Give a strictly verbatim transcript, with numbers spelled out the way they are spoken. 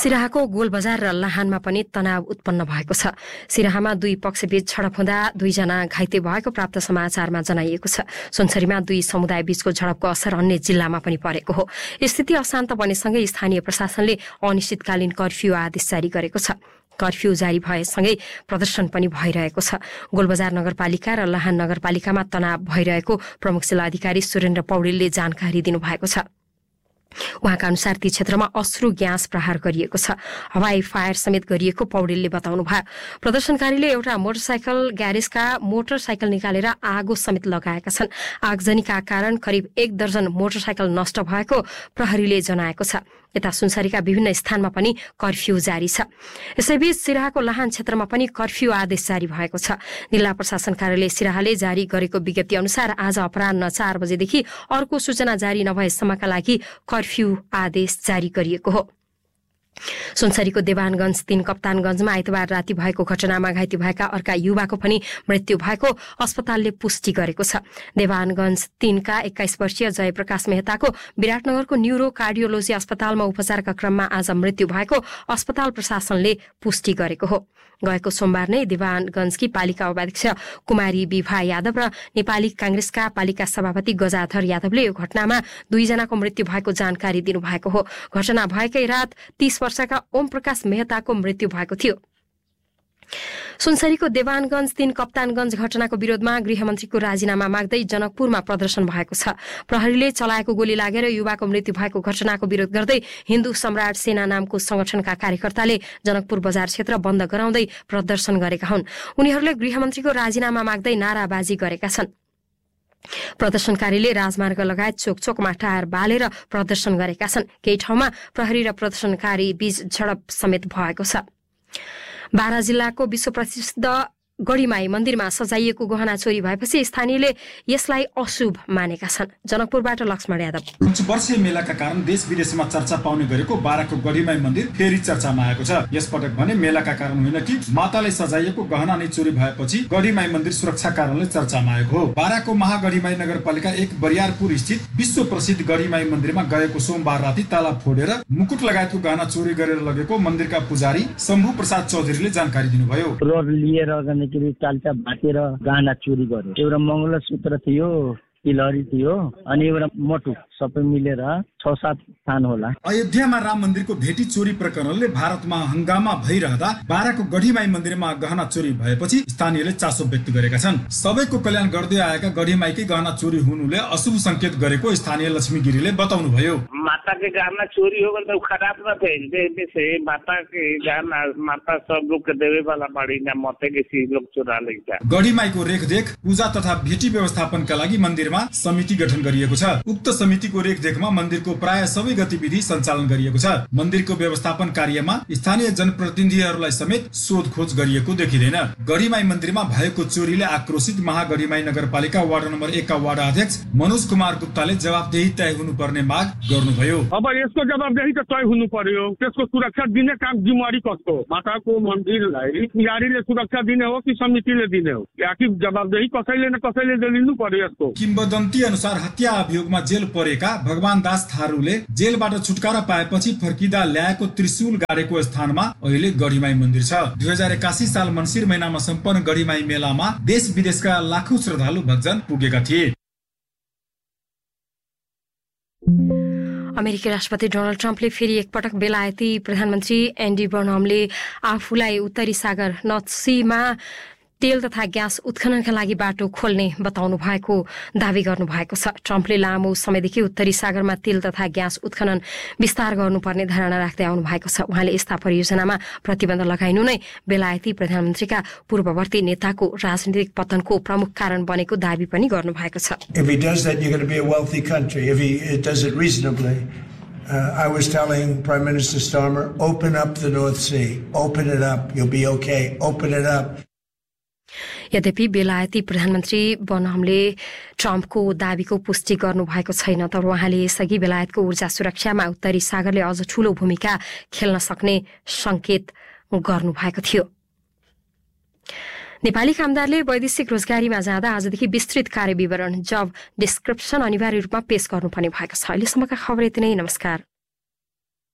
सिराहाको गोलबजार र लाहानमा पनि तनाव उत्पन्न भएको छ। सिराहामा दुई पक्षबीच झडप हुँदा दुईजना घाइते भएको प्राप्त समाचारमा जनाइएको छ। सुनसरीमा दुई समुदाय बीचको झडपको असर अन्य जिल्लामा पनि परेको हो। स्थिति अशान्त बनेसँगै स्थानीय प्रशासनले अनिश्चितकालीन कर्फ्यू आदेश जारी गरेको छ। कर्फ्यू जारी भएसँगै प्रदर्शन पनि भइरहेको छ। गोलबजार नगरपालिका र लाहान नगरपालिकामा तनाव भइरहेको प्रमुख जिल्ला अधिकारी सुरेन्द्र पौडेलले जानकारी दिनुभएको छ। उहाँका अनुसार ती क्षेत्रमा अश्रु ग्यास प्रहार गरिएको छ। हवाई फायर समेत गरिएको पौडेलले बताउनुभयो। प्रदर्शनकारीले एउटा मोटरसाइकल ग्यारेजका मोटरसाइकल निकालेर आगो समेत लगाएका छन्। आगजनीका कारण करिब एक दर्जन मोटरसाइकल नष्ट भएको प्रहरीले जनाएको छ। यता सुनसरीका विभिन्न स्थानमा पनि कर्फ्यू जारी छ। यसैबीच सिराहाको लाहान क्षेत्रमा पनि कर्फ्यू आदेश जारी भएको छ। जिल्ला प्रशासन कार्यालय सिराहाले जारी गरेको विज्ञप्ति अनुसार आज अपराह्न चार बजेदेखि अर्को सूचना जारी नभएसम्मका लागि कर्फ्यू आदेश जारी गरिएको हो। सुनसरीको देवानगञ्ज तीन कप्तानगञ्जमा आइतबार राति भएको घटनामा घाइते भएका अर्का युवाको पनि मृत्यु भएको अस्पतालले पुष्टि गरेको छ। देवानगञ्ज तीनका एक्काइस वर्षीय जयप्रकाश मेहताको विराटनगरको न्युरो कार्डियोलोजी अस्पतालमा उपचारका क्रममा आज मृत्यु भएको अस्पताल प्रशासनले पुष्टि गरेको हो। गएको सोमबार नै देवानगञ्जकी पालिका उपाध्यक्ष कुमारी विभा यादव र नेपाली कांग्रेसका पालिका सभापति गजाधर यादवले यो घटनामा दुईजनाको मृत्यु भएको जानकारी दिनुभएको हो। घटना भएकै रात तीस वर्षका ओम प्रकाश मेहताको मृत्यु भएको थियो। सुनसरीको देवानगञ्ज तीन कप्तानगञ्ज घटनाको विरोधमा गृहमन्त्रीको राजीनामा माग्दै जनकपुरमा प्रदर्शन भएको छ। प्रहरीले चलाएको गोली लागेर युवाको मृत्यु भएको घटनाको विरोध गर्दै हिन्दू सम्राट सेना नामको संगठनका कार्यकर्ताले जनकपुर बजार क्षेत्र बन्द गराउँदै प्रदर्शन गरेका हुन्। उनीहरूले गृहमन्त्रीको राजीनामा माग्दै नाराबाजी गरेका छन्। प्रदर्शनकारीले राजमार्ग लगायत चोकचोकमा टायर बालेर प्रदर्शन गरेका छन्। केही ठाउँमा प्रहरी र प्रदर्शनकारी बीच झडप समेत भएको छ। बारा जिल्लाको विश्व प्रसिद्ध गढीमाई मन्दिरमा सजाइएको गहना चोरी भएपछि स्थानीयले यसलाई अशुभ मानेका छन्। जनकपुरबाट लक्ष्मण यादव। वर्षीय मेलाका कारण देश विदेशमा चर्चा पाउने गरेको बाराको गढीमाई मन्दिर फेरि चर्चामा आएको छ। यसपटक भने मेलाका कारण होइन कि माताले सजाइएको गहना नै चोरी भएपछि गढीमाई मन्दिर सुरक्षा कारणले चर्चामा आएको हो। बाराको महागढीमाई नगरपालिका एक बरियारपुर स्थित विश्व प्रसिद्ध गढीमाई मन्दिरमा गएको सोमबार राति ताला फोडेर मुकुट लगायतको गहना चोरी गरेर लगेको मन्दिरका पुजारी शम्भु प्रसाद चौधरीले जानकारी दिनुभयो। चाल्चा भाँचेर गहना चोरी गर्यो। एउटा मङ्गलसूत्र थियो, तिलहरी थियो अनि एउटा मोटु सबै मिलेर छ सात स्थान होला। अयोध्यामा राम मन्दिरको भेटी चोरी प्रकरणले भारतमा हंगामा भइरहँदा बाराको गढीमाई मन्दिरमा गहना चोरी भएपछि स्थानीयले चासो व्यक्त गरेका छन्। सबैको कल्याण गर्दै आएका गढीमाईकै गहना चोरी हुनुले अशुभ संकेत गरेको स्थानीय लक्ष्मी गिरीले बताउनुभयो। माता के गहना चोरी हो गए तो खराब न थे। जैसे माता के गहना माता सब लोग के देवे वाला बाड़ी ना मते के चीज लोग चुरा लेगा। गढीमाईको रेखदेख पूजा तथा भेटी व्यवस्थापनका लागि मन्दिरमा समिति गठन गरिएको छ। उक्त समितिको रेखदेखमा मन्दिरको प्राय सबै गतिविधि सञ्चालन गरिएको छ। मन्दिरको व्यवस्थापन कार्यमा स्थानीय जनप्रतिनिधिहरूलाई समेत सोधखोज गरिएको देखिँदैन। गढीमाई मन्दिरमा भएको चोरीले आक्रोशित महागढीमाई नगरपालिका वार्ड नम्बर एक का वार्ड अध्यक्ष मनोज कुमार गुप्ताले जवाबदेही तय हुनुपर्ने माग गर्नुभयो। अब यसको जवाबदेही त तय हुनु पर्यो। त्यसको सुरक्षा दिने काम जिम्मेवारी कसको? माताको मन्दिरलाई पुजारीले सुरक्षा दिने हो कि समितिले दिने हो? या कि जवाबदेही कसैले न कसैले लिनु पर्यो यसको? किम्बदन्ती अनुसार हत्या अभियोगमा जेल परेका भगवान दास थारूले जेलबाट छुटकारा पाएपछि फर्किँदा ल्याएको त्रिशूल गाडेको स्थानमा अहिले गढीमाई मन्दिर छ। दुई हजार एकासी साल मन्सिर महिनामा सम्पन्न गढीमाई मेलामा देश विदेशका लाखौं श्रद्धालु भक्तजन पुगेका थिए। अमेरिकी राष्ट्रपति डोनाल्ड ट्रम्पले फेरि एकपटक बेलायती प्रधानमन्त्री एन्डी बर्नहमले आफूलाई उत्तरी सागर नर्थ सीमा तेल तथा ग्यास उत्खननका लागि बाटो खोल्ने बताउनु भएको दावी गर्नु भएको छ। ट्रम्पले लामो समयदेखि उत्तरी सागरमा तेल तथा ग्यास उत्खनन विस्तार गर्नुपर्ने धारणा राख्दै आउनु भएको छ। उहाँले यस्ता परियोजनामा प्रतिबन्ध लगाइनु नै बेलायती प्रधानमन्त्रीका पूर्ववर्ती नेताको राजनीतिक पतनको प्रमुख कारण बनेको दावी पनि गर्नु भएको छ। If he does that, you're going to be a wealthy country. If he does it reasonably. Uh, I was telling Prime Minister Starmer, open up the North Sea. Open it up. You'll be okay. Open it up. यद्यपि बेलायती प्रधानमन्त्री बनहमले ट्रम्पको दावीको पुष्टि गर्नु भएको छैन। तर उहाँले यसअघि बेलायतको ऊर्जा सुरक्षामा उत्तरी सागरले अझ ठूलो भूमिका खेल्न सक्ने संकेत गर्नु भएको थियो। नेपाली कामदारले वैदेशिक रोजगारीमा जाँदा आजदेखि विस्तृत कार्य विवरण जब डिस्क्रिप्सन अनिवार्य रूपमा पेश गर्नुपर्ने भएको छ। अहिलेसम्मका खबर यति नै। नमस्कार।